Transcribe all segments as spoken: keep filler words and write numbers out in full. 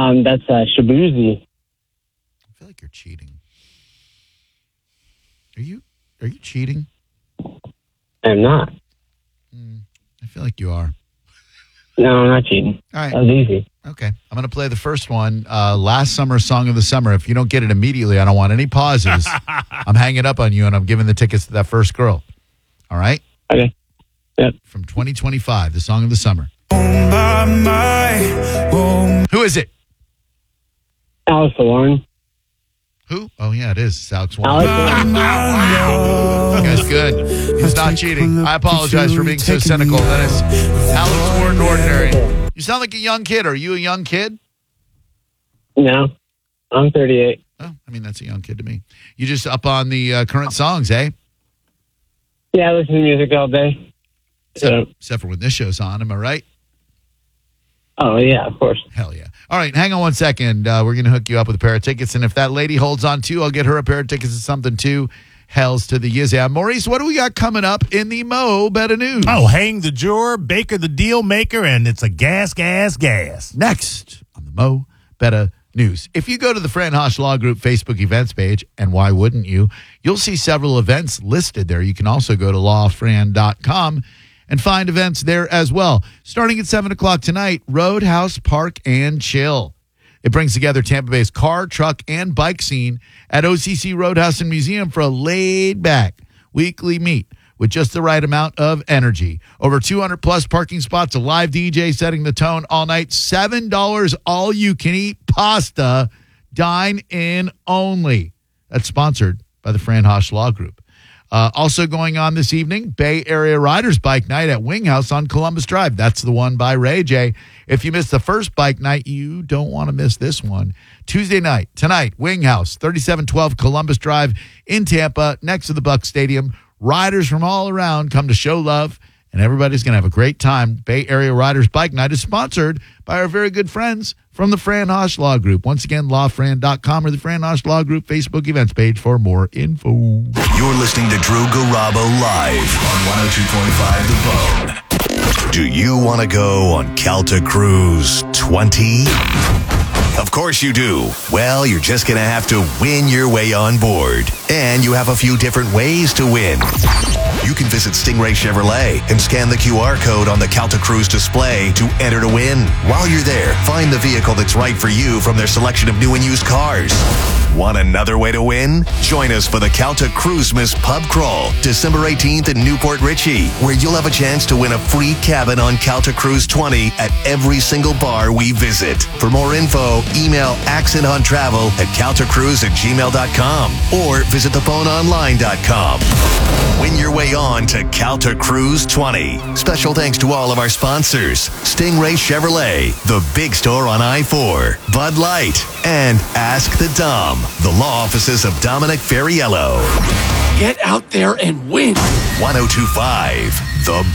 Um, that's uh, Shabuzi. I feel like you're cheating. Are you? Are you cheating? I'm not. Mm, I feel like you are. No, I'm not cheating. All right. That was easy. Okay. I'm going to play the first one. Uh, last summer song of the summer. If you don't get it immediately, I don't want any pauses. I'm hanging up on you, and I'm giving the tickets to that first girl. All right? Okay. Yep. From twenty twenty-five, the song of the summer. Oh, my, my, oh. Who is it? Alex Warren. Who? Oh, yeah, it is. Alex Warren. Alex Warren. Wow. That's good. He's not cheating. I apologize for being so cynical. That is Alex Warren Ordinary. You sound like a young kid. Are you a young kid? No. I'm thirty-eight. Oh, I mean, that's a young kid to me. You just up on the uh, current songs, eh? Yeah, I listen to music all day. Except, So, except for when this show's on. Am I right? oh, yeah, of course. Hell yeah. All right, hang on one second. Uh, we're going to hook you up with a pair of tickets. And if that lady holds on too, I'll get her a pair of tickets to something too. Hells to the Yizam. Maurice, what do we got coming up in the Mo Better News? Oh, hang the juror, Baker the deal maker, and it's a gas, gas, gas. Next on the Mo Better News. If you go to the Fran Hosh Law Group Facebook events page, and why wouldn't you, you'll see several events listed there. You can also go to law fran dot com and find events there as well. Starting at seven o'clock tonight, Roadhouse Park and Chill. It brings together Tampa Bay's car, truck, and bike scene at O C C Roadhouse and Museum for a laid-back weekly meet with just the right amount of energy. Over two hundred plus parking spots, a live D J setting the tone all night, seven dollars all-you-can-eat pasta, dine-in only. That's sponsored by the Fran Hosh Law Group. Uh, also going on this evening, Bay Area Riders Bike Night at Wing House on Columbus Drive. That's the one by Ray J. If you missed the first bike night, you don't want to miss this one. Tuesday night, tonight, Wing House, thirty-seven twelve Columbus Drive in Tampa, next to the Buck Stadium. Riders from all around come to show love, and everybody's going to have a great time. Bay Area Riders Bike Night is sponsored by our very good friends from the Fran Hosh Law Group. Once again, law fran dot com or the Fran Hosh Law Group Facebook events page for more info. You're listening to Drew Garabo live on one oh two point five The Bone. Do you want to go on Calta Cruise twenty? Of course you do. Well, you're just going to have to win your way on board. And you have a few different ways to win. You can visit Stingray Chevrolet and scan the Q R code on the Calta Cruise display to enter to win. While you're there, find the vehicle that's right for you from their selection of new and used cars. Want another way to win? Join us for the Calta Cruisemas Pub Crawl, December eighteenth in Newport Richey, where you'll have a chance to win a free cabin on Calta Cruise twenty at every single bar we visit. For more info, email accent on travel at caltacruise at gmail dot com or visit the phone online dot com. Win your way on to Calta Cruise twenty. Special thanks to all of our sponsors: Stingray Chevrolet, the big store on I four, Bud Light, and Ask the Dom, the law offices of Dominic Ferriello. Get out there and win. one oh two point five The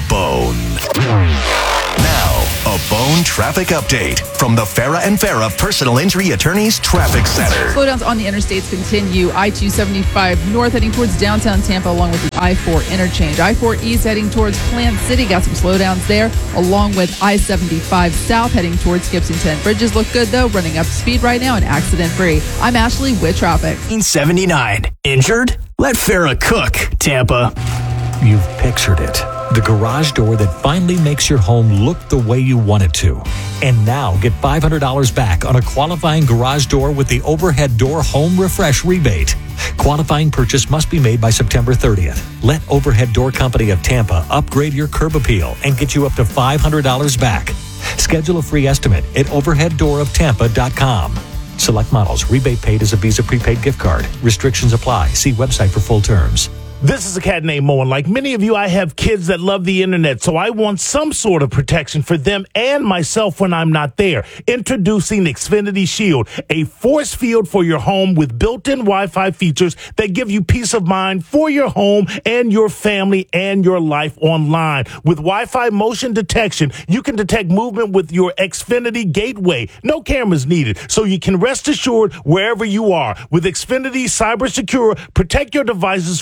Bone. Now, a Bone traffic update from the Farah and Farah Personal Injury Attorneys Traffic Center. Slowdowns on the interstates continue. I two seventy-five north heading towards downtown Tampa along with the I four interchange. I four east heading towards Plant City. Got some slowdowns there along with I seventy-five south heading towards Gibsonton. Bridges look good though, running up speed right now and accident free. I'm Ashley with traffic. seventy-nine. Injured? Let Farah cook, Tampa. You've pictured it. The garage door that finally makes your home look the way you want it to. And now get five hundred dollars back on a qualifying garage door with the Overhead Door Home Refresh rebate. Qualifying purchase must be made by September thirtieth. Let Overhead Door Company of Tampa upgrade your curb appeal and get you up to five hundred dollars back. Schedule a free estimate at overhead door of tampa dot com. Select models. Rebate paid as a Visa prepaid gift card. Restrictions apply. See website for full terms. This is a cat named Mo, and like many of you, I have kids that love the internet, so I want some sort of protection for them and myself when I'm not there. Introducing Xfinity Shield, a force field for your home with built-in Wi-Fi features that give you peace of mind for your home and your family and your life online. With Wi-Fi motion detection, you can detect movement with your Xfinity gateway. No cameras needed, so you can rest assured wherever you are. With Xfinity Cyber Secure, protect your devices from threats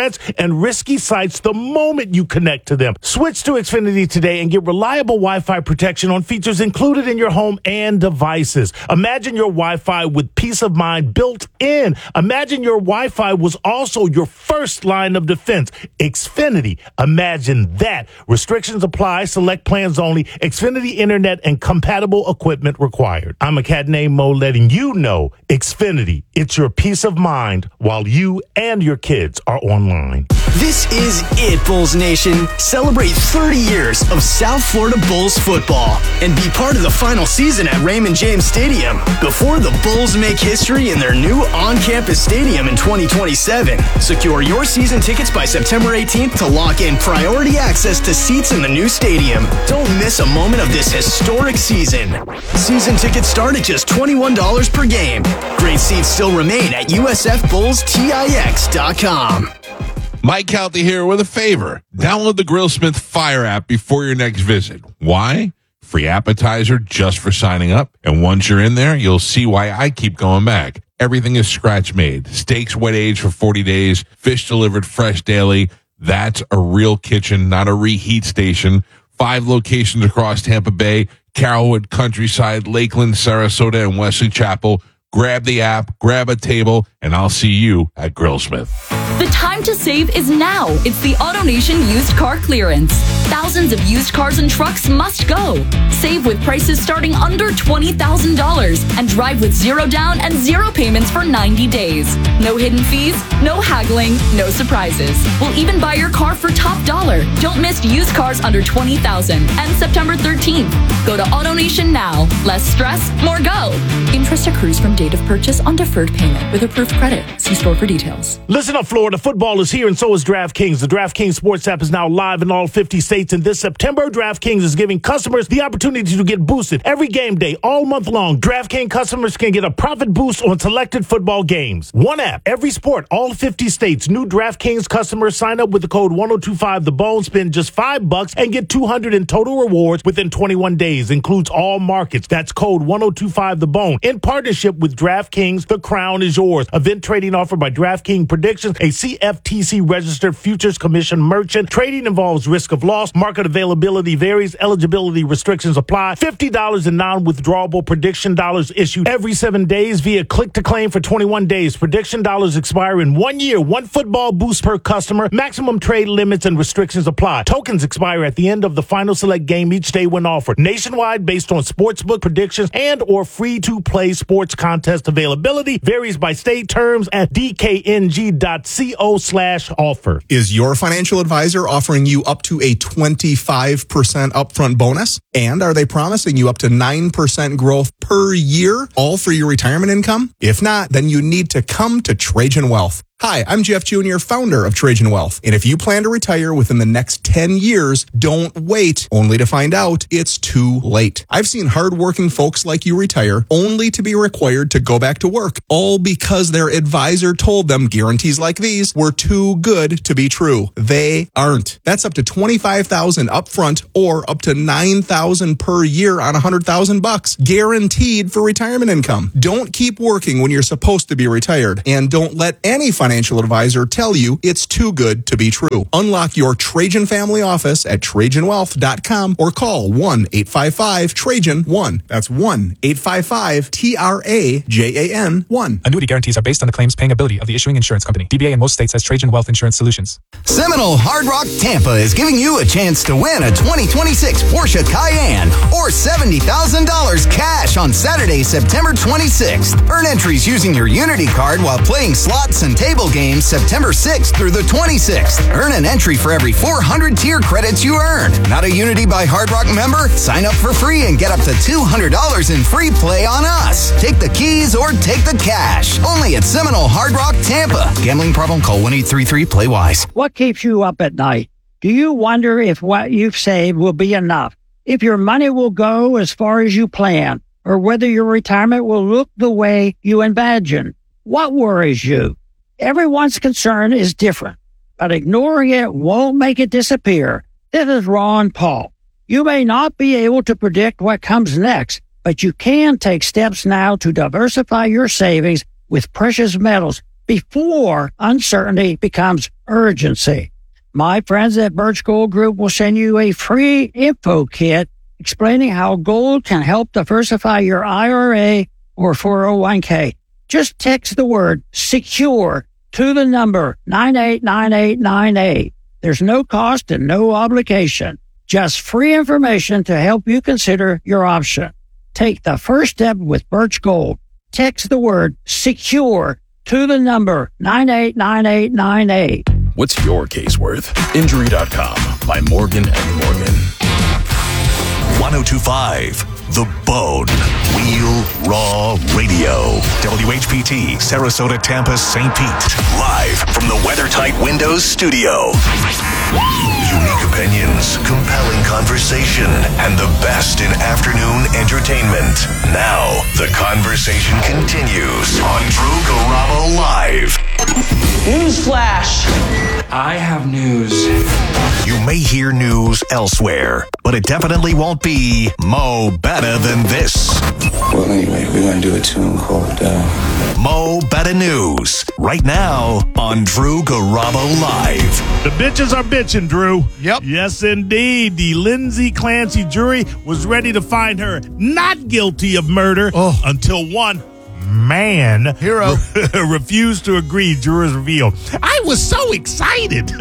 threats and risky sites the moment you connect to them. Switch to Xfinity today and get reliable Wi-Fi protection on features included in your home and devices. Imagine your Wi-Fi with peace of mind built in. Imagine your Wi-Fi was also your first line of defense. Xfinity. Imagine that. Restrictions apply. Select plans only. Xfinity Internet and compatible equipment required. I'm a cat named Mo, letting you know Xfinity. It's your peace of mind while you and your kids are online. This is it, Bulls Nation. Celebrate thirty years of South Florida Bulls football and be part of the final season at Raymond James Stadium before the Bulls make history in their new on-campus stadium in twenty twenty-seven. Secure your season tickets by September eighteenth to lock in priority access to seats in the new stadium. Don't miss a moment of this historic season. Season tickets start at just twenty-one dollars per game. Great seats still remain at U S F Bulls Tix dot com. Mike Calty here with a favor. Download the Grillsmith Fire app before your next visit. Why? Free appetizer just for signing up. And once you're in there, you'll see why I keep going back. Everything is scratch made. Steaks wet aged for forty days. Fish delivered fresh daily. That's a real kitchen, not a reheat station. Five locations across Tampa Bay, Carrollwood, Countryside, Lakeland, Sarasota, and Wesley Chapel. Grab the app, grab a table, and I'll see you at Grillsmith. The time to save is now. It's the AutoNation used car clearance. Thousands of used cars and trucks must go. Save with prices starting under twenty thousand dollars and drive with zero down and zero payments for ninety days. No hidden fees, no haggling, no surprises. We'll even buy your car for top dollar. Don't miss used cars under twenty thousand dollars. And September thirteenth. Go to AutoNation now. Less stress, more go. Interest accrues from date of purchase on deferred payment with approved credit. See store for details. Listen up, Florida. Football is here, and so is DraftKings. The DraftKings Sports app is now live in all fifty states, and this September, DraftKings is giving customers the opportunity to get boosted every game day, all month long. DraftKings customers can get a profit boost on selected football games. One app, every sport, all fifty states. New DraftKings customers sign up with the code one oh two five the bone, spend just five bucks, and get two hundred in total rewards within twenty-one days. Includes all markets. That's code one oh two five the bone. In partnership with DraftKings, the crown is yours. Event trading offered by DraftKings Predictions, a C F T C registered futures commission merchant. Trading involves risk of loss. Market availability varies. Eligibility restrictions apply. fifty dollars in non-withdrawable prediction dollars issued every seven days via click to claim for twenty-one days. Prediction dollars expire in one year. One football boost per customer. Maximum trade limits and restrictions apply. Tokens expire at the end of the final select game each day when offered. Nationwide based on sportsbook predictions and or free-to-play sports contest availability. Varies by state. Terms at d k n g dot co slash offer. Is your financial advisor offering you up to a twenty-five percent upfront bonus? And are they promising you up to nine percent growth per year, all for your retirement income? If not, then you need to come to Trajan Wealth. Hi, I'm Jeff Junior, founder of Trajan Wealth. And if you plan to retire within the next ten years, don't wait only to find out it's too late. I've seen hardworking folks like you retire only to be required to go back to work, all because their advisor told them guarantees like these were too good to be true. They aren't. That's up to twenty-five thousand dollars upfront or up to nine thousand dollars per year on one hundred thousand bucks, guaranteed for retirement income. Don't keep working when you're supposed to be retired, and don't let any financial financial advisor tell you it's too good to be true. Unlock your Trajan family office at trajan wealth dot com or call one eight five five Trajan one. That's one eight five five T R A J A N one. Annuity guarantees are based on the claims paying ability of the issuing insurance company. D B A in most states has Trajan Wealth Insurance Solutions. Seminole Hard Rock Tampa is giving you a chance to win a twenty twenty-six Porsche Cayenne or seventy thousand dollars cash on Saturday, September twenty-sixth. Earn entries using your Unity card while playing slots and table games September sixth through the twenty-sixth. Earn an entry for every four hundred tier credits you earn. Not a Unity by Hard Rock member? Sign up for free and get up to two hundred dollars in free play on us. Take the keys or take the cash. Only at Seminole Hard Rock Tampa. Gambling problem? Call one eight three three play wise. What keeps you up at night? Do you wonder if what you've saved will be enough? If your money will go as far as you plan? Or whether your retirement will look the way you imagine? What worries you? Everyone's concern is different, but ignoring it won't make it disappear. This is Ron Paul. You may not be able to predict what comes next, but you can take steps now to diversify your savings with precious metals before uncertainty becomes urgency. My friends at Birch Gold Group will send you a free info kit explaining how gold can help diversify your I R A or four oh one k. Just text the word SECURE to the number nine eight nine eight nine eight. There's no cost and no obligation. Just free information to help you consider your option. Take the first step with Birch Gold. Text the word SECURE to the number nine eight nine eight nine eight. What's your case worth? Injury dot com by Morgan and Morgan. ten twenty-five The Bone. Wheel Raw Radio. W H P T, Sarasota, Tampa, Saint Pete. Live from the WeatherTight Windows studio. Unique opinions, compelling conversation, and the best in afternoon entertainment. Now, the conversation continues on Drew Garabo Live. Newsflash. I have news. You may hear news elsewhere, but it definitely won't be Mo Better Than This. Well, anyway, we're going to do a tune called uh... Mo Better News, right now on Drew Garabo Live. The bitches are bitching, Drew. Yep. Yes, indeed. The Lindsay Clancy jury was ready to find her not guilty of murder oh. until one man hero refused to agree. Jurors revealed. I was so excited.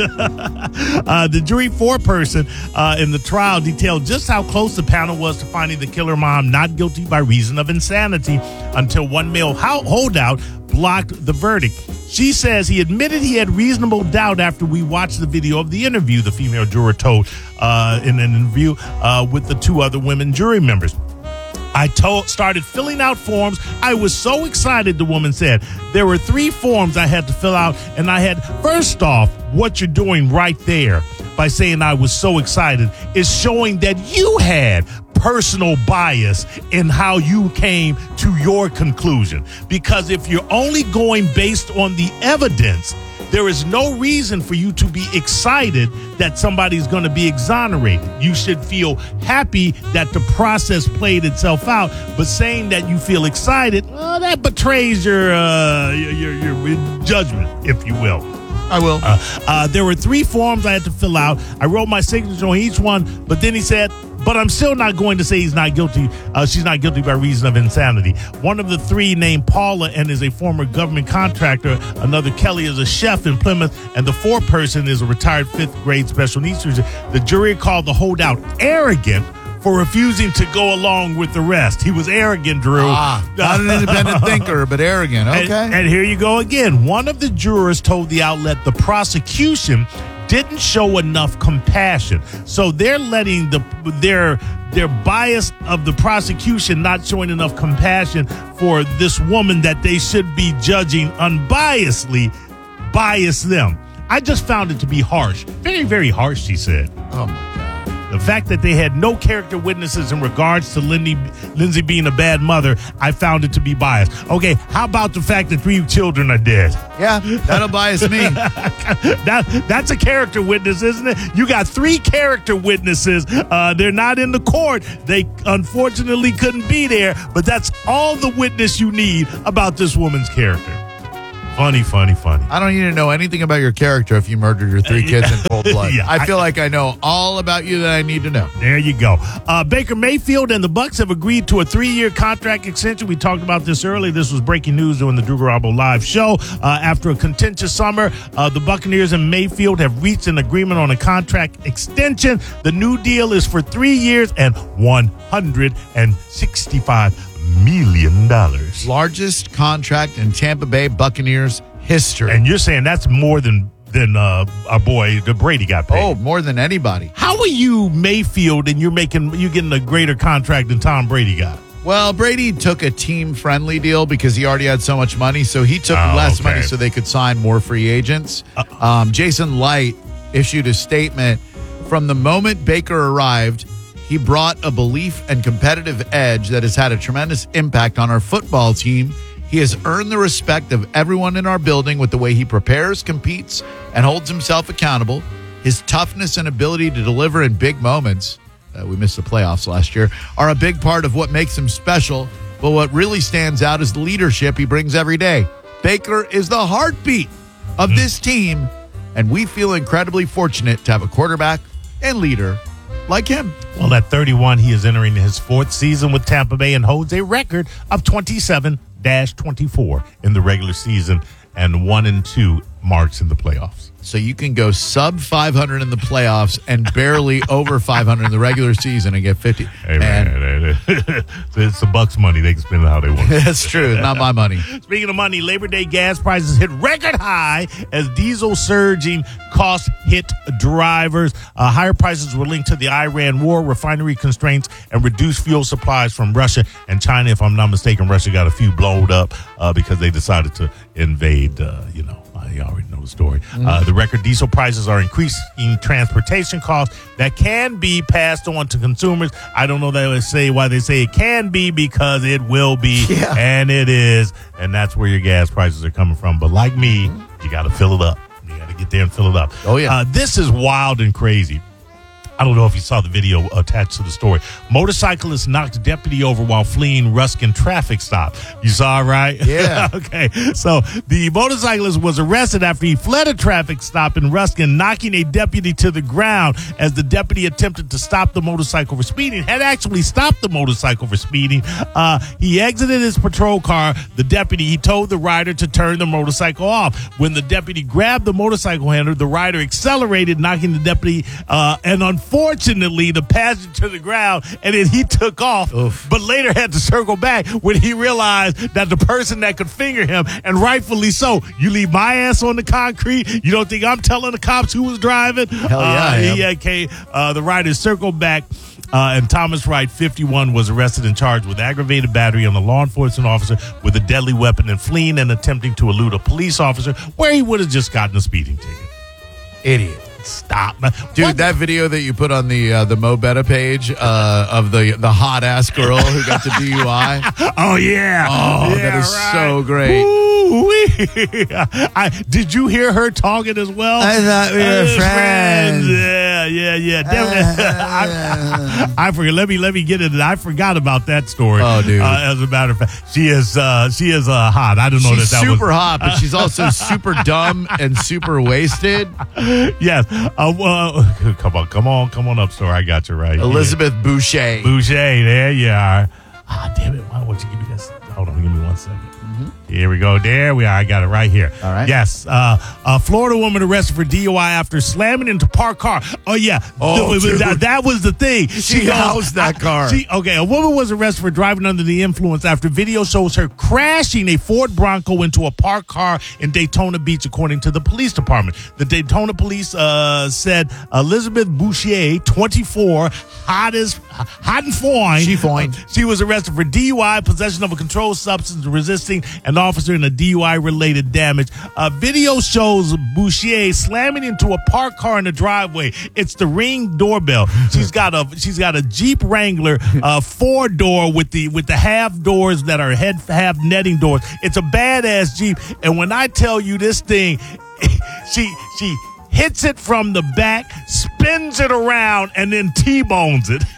uh, the jury foreperson uh, in the trial detailed just how close the panel was to finding the killer mom not guilty by reason of insanity until one male ho- holdout blocked the verdict. She says he admitted he had reasonable doubt after we watched the video of the interview, the female juror told uh, in an interview uh, with the two other women jury members. I told, started filling out forms. I was so excited, the woman said. There were three forms I had to fill out, and I had, first off, what you're doing right there by saying I was so excited is showing that you had personal bias in how you came to your conclusion. Because if you're only going based on the evidence, there is no reason for you to be excited that somebody's going to be exonerated. You should feel happy that the process played itself out, but saying that you feel excited, well, that betrays your, uh, your, your, your judgment, if you will. I will. Uh, uh, there were three forms I had to fill out. I wrote my signature on each one, but then he said, but I'm still not going to say he's not guilty. Uh, she's not guilty by reason of insanity. One of the three named Paula and is a former government contractor. Another, Kelly, is a chef in Plymouth. And the fourth person is a retired fifth grade special needs teacher. The jury called the holdout arrogant for refusing to go along with the rest. He was arrogant, Drew. Ah, not an independent thinker, but arrogant. Okay. And, and here you go again. One of the jurors told the outlet the prosecution didn't show enough compassion. So they're letting the their their bias of the prosecution not showing enough compassion for this woman that they should be judging unbiasedly bias them. I just found it to be harsh. Very, very harsh, she said. Oh, my God. The fact that they had no character witnesses in regards to Lindy, Lindsay being a bad mother, I found it to be biased. Okay, how about the fact that three children are dead? Yeah, that'll bias me. that That's a character witness, isn't it? You got three character witnesses. Uh, they're not in the court. They unfortunately couldn't be there, but that's all the witness you need about this woman's character. Funny, funny, funny. I don't need to know anything about your character if you murdered your three kids in cold blood. Yeah, I feel I, like I know all about you that I need to know. There you go. Uh, Baker Mayfield and the Bucs have agreed to a three-year contract extension. We talked about this earlier. This was breaking news during the Drew Garabo Live show. Uh, after a contentious summer, uh, the Buccaneers and Mayfield have reached an agreement on a contract extension. The new deal is for three years and one hundred sixty-five million dollars. Largest contract in Tampa Bay Buccaneers history. And you're saying that's more than than uh, our boy the Brady got paid. Oh, more than anybody. How are you Mayfield and you're making you getting a greater contract than Tom Brady got? Well, Brady took a team-friendly deal because he already had so much money, so he took Oh, less okay. money so they could sign more free agents. Uh, Um, Jason Light issued a statement. From the moment Baker arrived, he brought a belief and competitive edge that has had a tremendous impact on our football team. He has earned the respect of everyone in our building with the way he prepares, competes, and holds himself accountable. His toughness and ability to deliver in big moments, uh, we missed the playoffs last year, are a big part of what makes him special. But what really stands out is the leadership he brings every day. Baker is the heartbeat of this team, and we feel incredibly fortunate to have a quarterback and leader like him. Well, at thirty-one, he is entering his fourth season with Tampa Bay and holds a record of twenty-seven twenty-four in the regular season and one and two marks in the playoffs. So you can go sub five hundred in the playoffs and barely over five hundred in the regular season and get fifty. Hey, man, it's the Bucks money. They can spend it how they want. That's true. Not my money. Speaking of money, Labor Day gas prices hit record high as diesel surging costs hit drivers. Uh, higher prices were linked to the Iran war, refinery constraints, and reduced fuel supplies from Russia and China. If I'm not mistaken, Russia got a few blowed up uh, because they decided to invade, uh, you know. You already know the story. Mm-hmm. Uh, the record diesel prices are increasing transportation costs that can be passed on to consumers. I don't know that they say why they say it can be, because it will be, yeah. and it is, and that's where your gas prices are coming from. But like me, you got to fill it up. You got to get there and fill it up. Oh yeah, uh, this is wild and crazy. I don't know if you saw the video attached to the story. Motorcyclist knocked deputy over while fleeing Ruskin traffic stop. You saw it, right? Yeah. Okay. So the motorcyclist was arrested after he fled a traffic stop in Ruskin, knocking a deputy to the ground as the deputy attempted to stop the motorcycle for speeding. Had actually stopped the motorcycle for speeding. Uh, he exited his patrol car. The deputy, he told the rider to turn the motorcycle off. When the deputy grabbed the motorcycle handler, the rider accelerated, knocking the deputy uh, and unfortunately, Fortunately, the passenger to the ground, and then he took off, Oof. but later had to circle back when he realized that the person that could finger him, and rightfully so, you leave my ass on the concrete, you don't think I'm telling the cops who was driving? Hell yeah, uh, I am. He, okay, uh, the rider circled back, uh, and Thomas Wright, fifty-one, was arrested and charged with aggravated battery on a law enforcement officer with a deadly weapon and fleeing and attempting to elude a police officer, where he would have just gotten a speeding ticket. Idiot. Stop, dude! What? That video that you put on the uh, the Mo Betta page uh, of the the hot ass girl who got the D U I. Oh yeah! Oh, yeah, that is right. so great. I, did you hear her talking as well? I thought we were uh, friends. friends. Yeah, yeah, yeah. Definitely. Uh, I, I, I forget. Let me let me get into. I forgot about that story. Oh, dude! Uh, as a matter of fact, she is uh, she is uh, hot. I don't know she's that that super was hot, but she's also super dumb and super wasted. Yes. Uh, well, come on, come on, come on up, store. I got you right. Elizabeth here. Boucher. Boucher, there you are. Ah, damn it! Why won't you give me this? Hold on, give me one second. Mm-hmm. Here we go. There we are. I got it right here. All right. Yes. Uh, a Florida woman arrested for D U I after slamming into parked car. Oh yeah. Oh, the, that, that was the thing. She, she housed that I, car. She, okay. A woman was arrested for driving under the influence after video shows her crashing a Ford Bronco into a parked car in Daytona Beach, according to the police department. The Daytona police uh, said Elizabeth Boucher, twenty-four, hot as hot and fine. She fine. She was arrested for D U I, possession of a controlled substance, resisting an officer in a D U I-related damage. Uh, video shows Boucher slamming into a parked car in the driveway. It's the Ring doorbell. She's got a she's got a Jeep Wrangler, uh, four door with the with the half doors that are head half netting doors. It's a badass Jeep, and when I tell you this thing, she she hits it from the back, spins it around, and then T-bones it.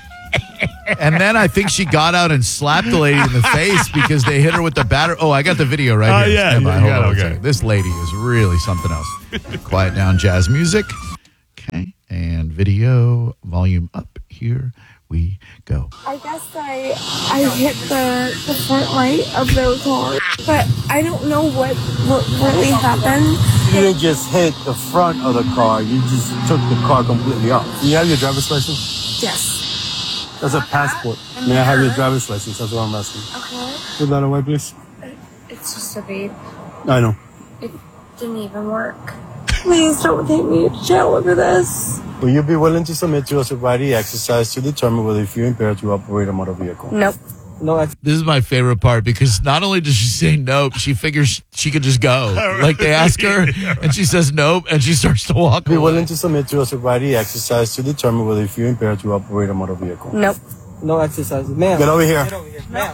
And then I think she got out and slapped the lady in the face because they hit her with the batter. Oh, I got the video right Oh, here. yeah, Stand by. yeah, Hold you on got a it, okay. second. This lady is really something else. Quiet down, jazz music. Okay, and video volume up. Here we go. I guess I I hit the, the front right of their car, but I don't know what, what really happened. You didn't just hit the front of the car, you just took the car completely off. You have your driver's license? Yes. That's a passport. May I have your driver's license? That's what I'm asking. Okay. Put that away, please. It's just a vape. I know. It didn't even work. Please don't take me to jail over this. Will you be willing to submit to a sobriety exercise to determine whether you feel impaired to operate a motor vehicle? Nope. No. Ex- This is my favorite part because not only does she say nope, she figures she could just go. Like they ask her and she says nope and she starts to walk Be away. willing to submit to a sobriety exercise to determine whether you feel impaired to operate a motor vehicle? Nope. No exercises. Ma'am. Get over here. Get over here. Ma'am.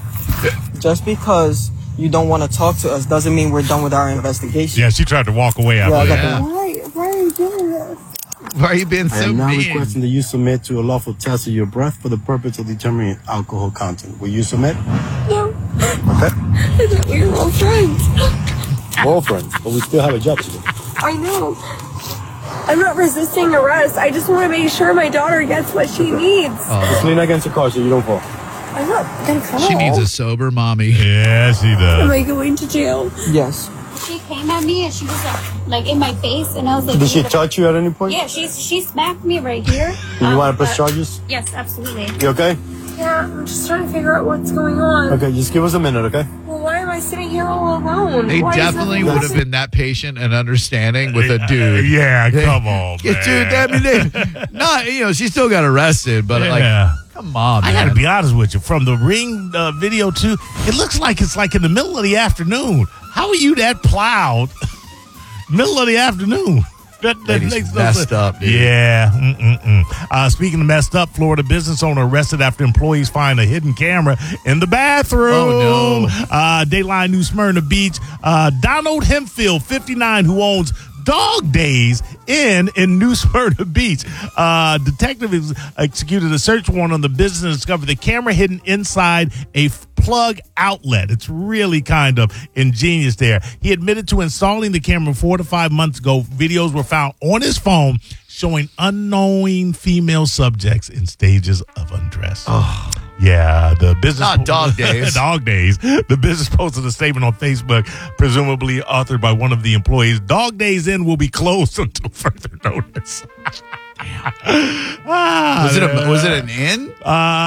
Just because you don't want to talk to us doesn't mean we're done with our investigation. Yeah, she tried to walk away after Yeah, I got that. the- Why, why are you doing this? Why are you being I so am now mean? requesting that you submit to a lawful test of your breath for the purpose of determining alcohol content. Will you submit? No. Okay. I thought we were all friends. girlfriend, but we still have a job to do. I know. I'm not resisting arrest. I just want to make sure my daughter gets what she needs. Just lean against the car so you don't fall. I'm not gonna fall. She needs a sober mommy. Yeah, she does. Am I going to jail? Yes. She came at me and she was like, like in my face, and I was like, Did she touch you at any point? Yeah, she she smacked me right here. Do you Um, want to press but- charges? Yes, absolutely. You okay? Yeah, I'm just trying to figure out what's going on. Okay, just give us a minute, okay? Well, why am I sitting here all alone? They Why is definitely nothing would have been that patient and understanding with a dude. Yeah, come on, Yeah, man. dude. I mean, they, not you know, she still got arrested, but Yeah. like, come on, I man. got to be honest with you. From the Ring uh, video too, it looks like it's like in the middle of the afternoon. How are you that plowed? Middle of the afternoon. That, that Ladies makes no messed sense. up, dude. Yeah. Mm-mm-mm. Uh, speaking of messed up, Florida business owner arrested after employees find a hidden camera in the bathroom. Oh, no. Uh, Dayline New Smyrna Beach. Uh, Donald Hempfield, fifty-nine, who owns Dog Days Inn in New Smyrna Beach. Uh, detective ex- executed a search warrant on the business and discovered the camera hidden inside a f- plug outlet. It's really kind of ingenious there. He admitted to installing the camera four to five months ago. Videos were found on his phone showing unknowing female subjects in stages of undress. Oh. Yeah, the business Not Dog Days. Dog Days. The business posted a statement on Facebook, presumably authored by one of the employees. Dog Days Inn will be closed until further notice. ah, Was it a, man. was it an inn? Uh,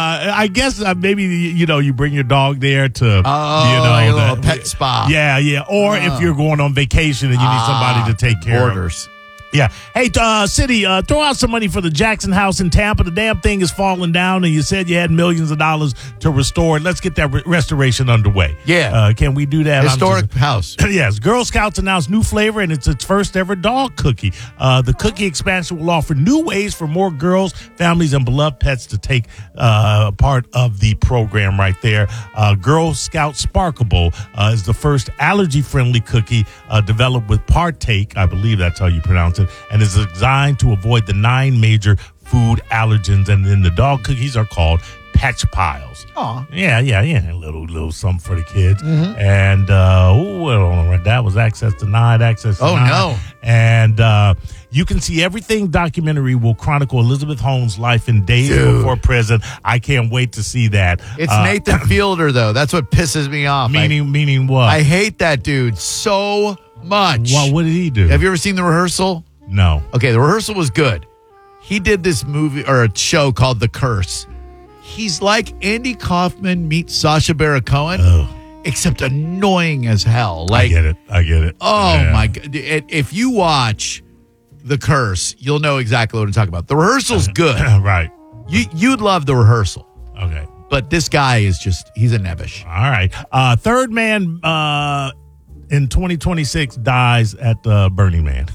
I guess uh, maybe you know you bring your dog there to Oh, you know like a little that- pet spa. Yeah, yeah. Or Oh. if you're going on vacation and you need somebody Ah, to take care of. Borders. Yeah. Hey, uh, City, uh, throw out some money for the Jackson House in Tampa. The damn thing is falling down, and you said you had millions of dollars to restore it. Let's get that re- restoration underway. Yeah. Uh, can we do that? I'm Historic just- house. Yes. Girl Scouts announced new flavor, and it's its first ever dog cookie. Uh, the cookie expansion will offer new ways for more girls, families, and beloved pets to take uh, part of the program right there. Uh, Girl Scout Sparkable uh, is the first allergy-friendly cookie uh, developed with Partake, I believe that's how you pronounce it, and is designed to avoid the nine major food allergens. And then the dog cookies are called Patch Piles. Aw. Yeah, yeah, yeah. A little, little something for the kids. Mhm. And, uh, oh, well, that was access denied, access Oh, denied. no. And uh, you can see everything. Documentary will chronicle Elizabeth Holmes' life in days Dude. before prison. I can't wait to see that. It's Uh, Nathan Fielder, though. That's what pisses me off. Meaning, I, meaning what? I hate that dude so much. Well, what did he do? Have you ever seen The Rehearsal? No. Okay, The Rehearsal was good. He did this movie or a show called The Curse. He's like Andy Kaufman meets Sacha Baron Cohen, Oh. except annoying as hell. I Like, get it. I get it. oh Yeah. my god! It- If you watch The Curse, you'll know exactly what I'm talking about. The Rehearsal's good. Right. You you'd love The Rehearsal, Okay. but this guy is just—he's a nebbish. All right. Uh, third man uh, in twenty twenty-six dies at uh, Burning Man.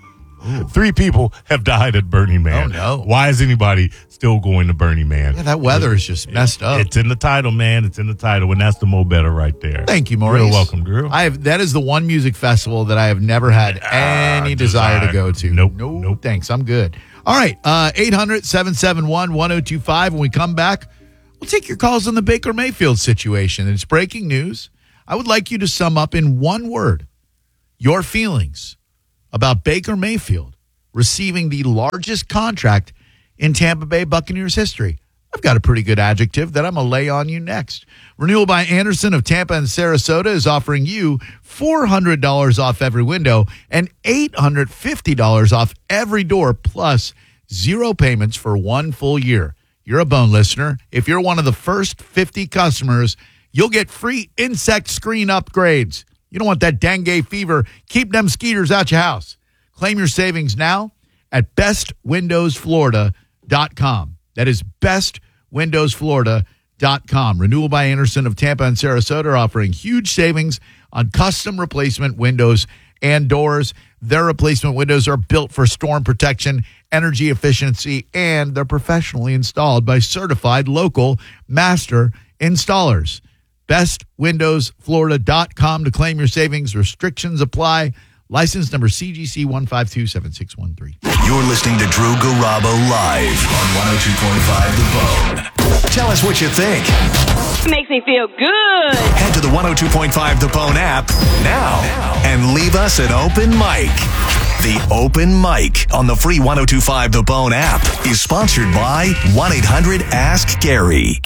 Three people have died at Burning Man. Oh, no. Why is anybody still going to Burning Man? Yeah, that weather is just messed up. It's in the title, man. It's in the title, and that's the Mo Better right there. Thank you, Maurice. You're welcome, Drew. I have that is the one music festival that I have never had any desire, desire. to go to. Nope, no, nope. thanks. I'm good. All right, uh, eight hundred, seven seven one, one oh two five. When we come back, we'll take your calls on the Baker Mayfield situation. It's breaking news. I would like you to sum up in one word your feelings about Baker Mayfield receiving the largest contract in Tampa Bay Buccaneers history. I've got a pretty good adjective that I'm going to lay on you next. Renewal by Anderson of Tampa and Sarasota is offering you four hundred dollars off every window and eight hundred fifty dollars off every door, plus zero payments for one full year. You're a Bone listener. If you're one of the first fifty customers, you'll get free insect screen upgrades. You don't want that dengue fever. Keep them skeeters out your house. Claim your savings now at best windows florida dot com. That is best windows florida dot com. Renewal by Anderson of Tampa and Sarasota are offering huge savings on custom replacement windows and doors. Their replacement windows are built for storm protection, energy efficiency, and they're professionally installed by certified local master installers. best windows florida dot com to claim your savings. Restrictions apply. License number C G C one five two seven six one three. You're listening to Drew Garabo live on one oh two point five The Bone. Tell us what you think. It makes me feel good. Head to the one oh two point five The Bone app now and leave us an open mic. The Open Mic on the free one oh two point five The Bone app is sponsored by one eight hundred ask Gary.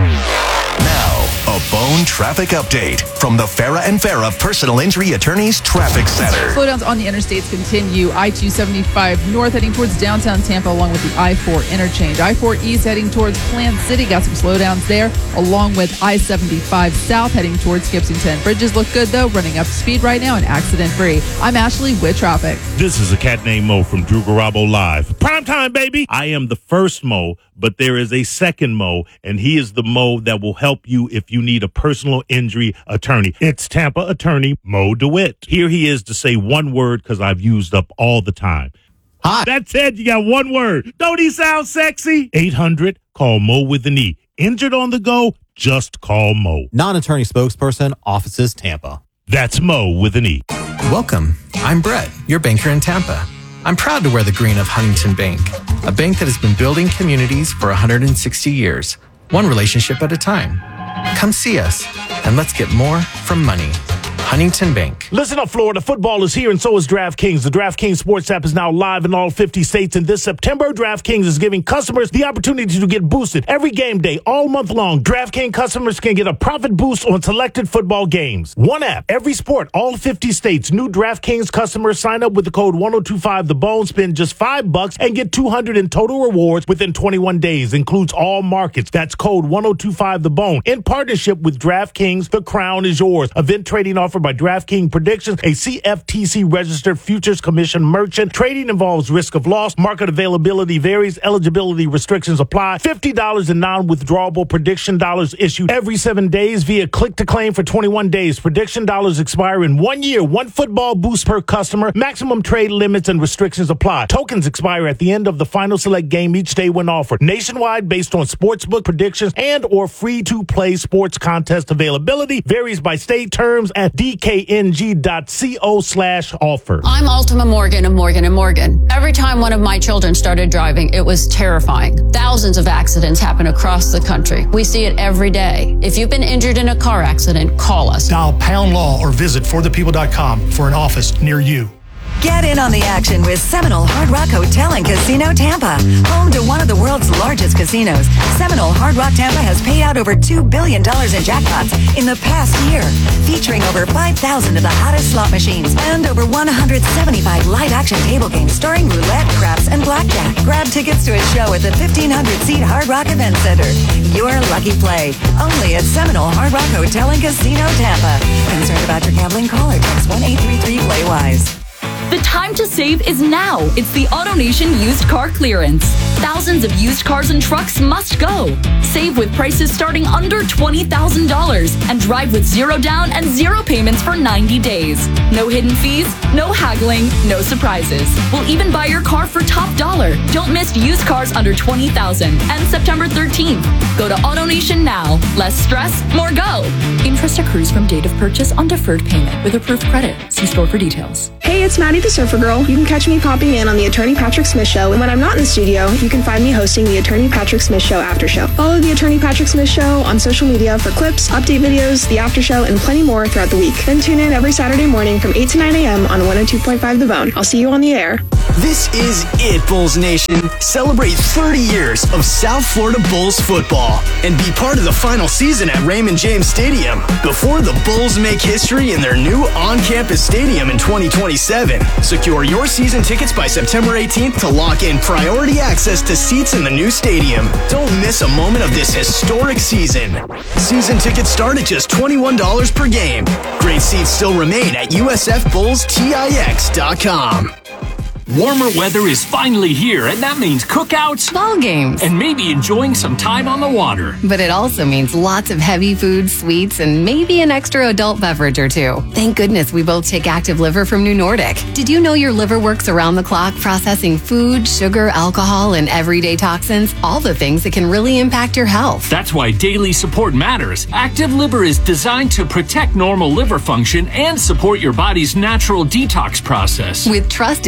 Now, a Bone traffic update from the Farah and Farah Personal Injury Attorneys Traffic Center. Slowdowns on the interstates continue. I two seventy-five north heading towards downtown Tampa along with the I four interchange. I four east heading towards Plant City. Got some slowdowns there along with I seventy-five south heading towards Gibsonton. Bridges look good though, running up to speed right now and accident free. I'm Ashley with traffic. This is a cat named Mo from Drew Garabo Live. Prime time, baby. I am the first Mo, but there is a second Mo, and he is the Mo that will help you if you need a personal injury attorney. It's Tampa attorney Mo DeWitt. Here he is to say one word because I've used up all the time. Hi. That's it. You got one word. Don't he sound sexy? eight hundred, call Mo with an E. Injured on the go, just call Mo. Non-attorney spokesperson, offices Tampa. That's Mo with an E. Welcome. I'm Brett, your banker in Tampa. I'm proud to wear the green of Huntington Bank, a bank that has been building communities for one hundred sixty years, one relationship at a time. Come see us, and let's get more from money. Huntington Bank. Listen up, Florida. Football is here, and so is DraftKings. The DraftKings Sports app is now live in all fifty states, and this September, DraftKings is giving customers the opportunity to get boosted every game day, all month long. DraftKings customers can get a profit boost on selected football games. One app, every sport, all fifty states. New DraftKings customers sign up with the code one oh two five The Bone, spend just five bucks, and get two hundred in total rewards within twenty-one days. Includes all markets. That's code one oh two five The Bone. In partnership with DraftKings, the crown is yours. Event trading offer by DraftKings Predictions, a C F T C-registered futures commission merchant. Trading involves risk of loss. Market availability varies. Eligibility restrictions apply. fifty dollars in non-withdrawable prediction dollars issued every seven days via click-to-claim for twenty-one days. Prediction dollars expire in one year. One football boost per customer. Maximum trade limits and restrictions apply. Tokens expire at the end of the final select game each day when offered. Nationwide based on sportsbook predictions and or free-to-play sports contest availability. Varies by state. Terms at D K N G dot co slash offer. I'm Ultima Morgan of Morgan and Morgan. Every time one of my children started driving, it was terrifying. Thousands of accidents happen across the country. We see it every day. If you've been injured in a car accident, call us. Dial pound law or visit for the people dot com for an office near you. Get in on the action with Seminole Hard Rock Hotel and Casino Tampa. Home to one of the world's largest casinos, Seminole Hard Rock Tampa has paid out over two billion dollars in jackpots in the past year, featuring over five thousand of the hottest slot machines and over one hundred seventy-five live-action table games starring roulette, craps, and blackjack. Grab tickets to a show at the fifteen hundred seat Hard Rock Event Center. Your lucky play, only at Seminole Hard Rock Hotel and Casino Tampa. Concerned about your gambling? Call or text one eight three three play wise. The time to save is now. It's the AutoNation used car clearance. Thousands of used cars and trucks must go. Save with prices starting under twenty thousand dollars and drive with zero down and zero payments for ninety days. No hidden fees, no haggling, no surprises. We'll even buy your car for top dollar. Don't miss used cars under twenty thousand dollars. And September thirteenth. Go to AutoNation now. Less stress, more go. Interest accrues from date of purchase on deferred payment with approved credit. See store for details. Hey, it's Maddie the Surfer Girl. You can catch me popping in on the Attorney Patrick Smith Show, and when I'm not in the studio, you can find me hosting the Attorney Patrick Smith Show After Show. Follow the Attorney Patrick Smith Show on social media for clips, update videos, the After Show, and plenty more throughout the week. Then tune in every Saturday morning from eight to nine a.m. on one oh two point five The Bone. I'll see you on the air. This is it, Bulls Nation. Celebrate thirty years of South Florida Bulls football and be part of the final season at Raymond James Stadium before the Bulls make history in their new on-campus stadium in twenty twenty-seven. Secure your season tickets by September eighteenth to lock in priority access to seats in the new stadium. Don't miss a moment of this historic season. Season tickets start at just twenty-one dollars per game. Great seats still remain at U S F Bulls Tix dot com. Warmer weather is finally here, and that means cookouts, ball games, and maybe enjoying some time on the water. But it also means lots of heavy food, sweets, and maybe an extra adult beverage or two. Thank goodness we both take Active Liver from New Nordic. Did you know your liver works around the clock processing food, sugar, alcohol, and everyday toxins? All the things that can really impact your health. That's why daily support matters. Active Liver is designed to protect normal liver function and support your body's natural detox process. With trusted natural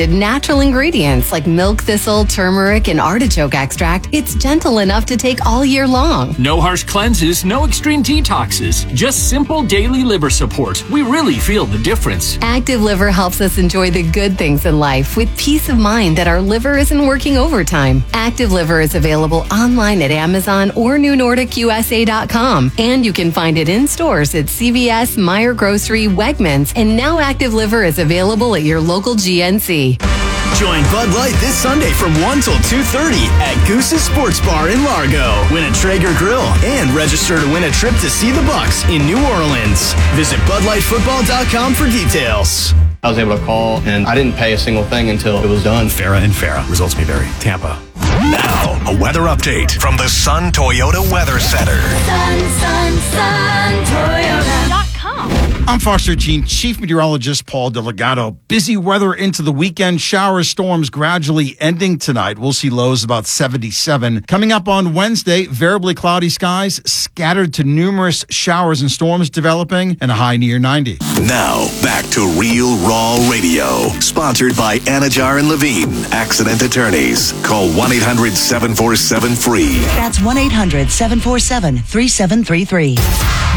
natural ingredients like milk thistle, turmeric, and artichoke extract, it's gentle enough to take all year long. No harsh cleanses, no extreme detoxes. Just simple daily liver support. We really feel the difference. Active Liver helps us enjoy the good things in life with peace of mind that our liver isn't working overtime. Active Liver is available online at Amazon or new nordic U S A dot com. And you can find it in stores at C V S, Meijer Grocery, Wegmans, and now Active Liver is available at your local G N C. Join Bud Light this Sunday from one till two thirty at Goose's Sports Bar in Largo. Win a Traeger grill and register to win a trip to see the Bucks in New Orleans. Visit Bud Light Football dot com for details. I was able to call, and I didn't pay a single thing until it was done. Farah and Farah. Results may vary. Tampa. Now, a weather update from the Sun Toyota Weather Center. Sun, sun, sun, Toyota dot com. I'm Fox thirteen Chief Meteorologist Paul Delgado. Busy weather into the weekend. Shower storms gradually ending tonight. We'll see lows about seventy-seven. Coming up on Wednesday, variably cloudy skies, scattered to numerous showers and storms developing, and a high near ninety. Now, back to Real Raw Radio. Sponsored by Anajar and Levine, Accident Attorneys. Call one eight hundred seven four seven free. That's one eight hundred seven four seven three seven three three.